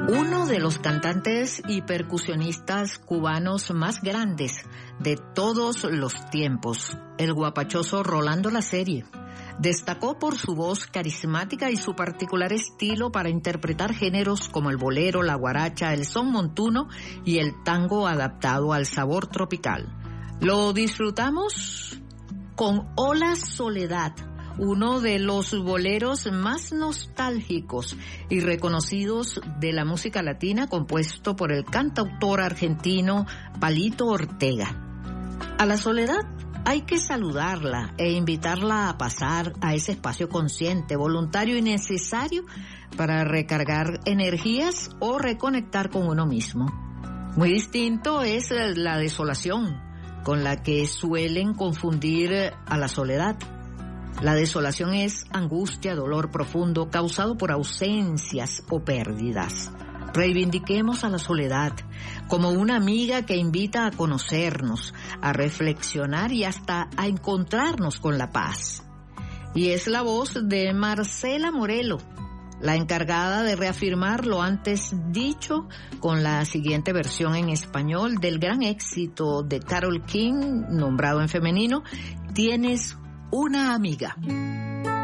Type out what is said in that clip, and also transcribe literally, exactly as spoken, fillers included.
Uno de los cantantes y percusionistas cubanos más grandes de todos los tiempos, el guapachoso Rolando La Serie, destacó por su voz carismática y su particular estilo para interpretar géneros como el bolero, la guaracha, el son montuno y el tango adaptado al sabor tropical. Lo disfrutamos con Hola Soledad, uno de los boleros más nostálgicos y reconocidos de la música latina, compuesto por el cantautor argentino Palito Ortega. A la soledad hay que saludarla e invitarla a pasar a ese espacio consciente, voluntario y necesario para recargar energías o reconectar con uno mismo. Muy distinto es la desolación, con la que suelen confundir a la soledad. La desolación es angustia, dolor profundo causado por ausencias o pérdidas. Reivindiquemos a la soledad como una amiga que invita a conocernos, a reflexionar y hasta a encontrarnos con la paz. Y es la voz de Marcela Morelo, la encargada de reafirmar lo antes dicho con la siguiente versión en español del gran éxito de Carole King, nombrado en femenino, Tienes una amiga.